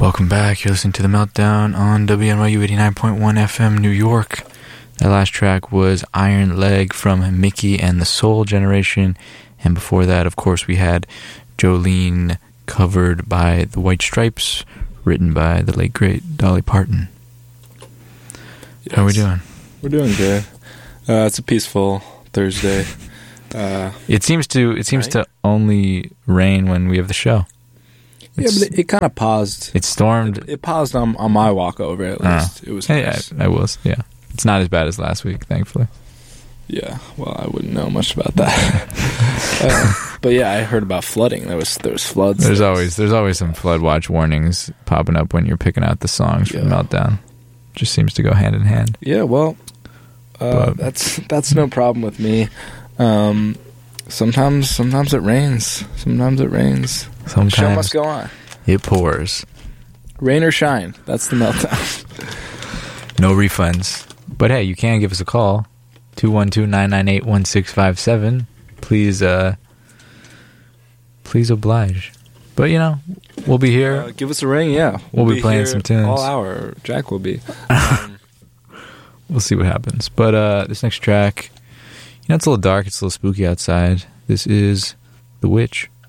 Welcome back. You're listening to The Meltdown on WNYU 89.1 FM New York. That last track was Iron Leg from Mickey and the Soul Generation. And before that, of course, we had Jolene covered by the White Stripes, written by the late, great Dolly Parton. Yes. How are we doing? We're doing good. It's a peaceful Thursday. It seems to only rain when we have the show. Yeah, but it kind of paused. It stormed. It paused on my walk over, at least. It was nice. I was, yeah. It's not as bad as last week, thankfully. Yeah, well, I wouldn't know much about that. But yeah, I heard about flooding. There was floods. There's always some flood watch warnings popping up when you're picking out the songs for Meltdown. Just seems to go hand in hand. Yeah, well, that's no problem with me. Sometimes it rains. Sometimes the show must go on. It pours. Rain or shine. That's the Meltdown. No refunds. But hey, you can give us a call. 212-998-1657. Please oblige. But, we'll be here. Give us a ring, yeah. We'll be playing some tunes. All hour. Jack will be. We'll see what happens. But this next track, it's a little dark. It's a little spooky outside. This is The Witch.